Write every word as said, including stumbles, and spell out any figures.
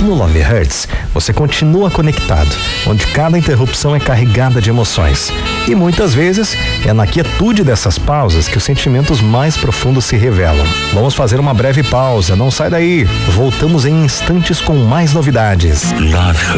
no Love Hurts, você continua conectado, onde cada interrupção é carregada de emoções. E muitas vezes é na quietude dessas pausas que os sentimentos mais profundos se revelam. Vamos fazer uma breve pausa, não sai daí. Voltamos em instantes com mais novidades. Love